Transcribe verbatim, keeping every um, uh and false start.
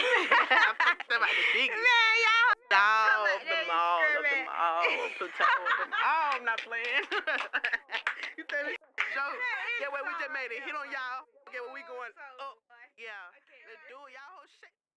I'm talking about the biggest. Man, y'all. All about of them, that all of them, experiment. all Plutone, them all. I'm not playing. You tell me joke. Yeah, well, we just made it hit on y'all. Okay, well, we going up. Yeah, let's do it, y'all. Whole shit.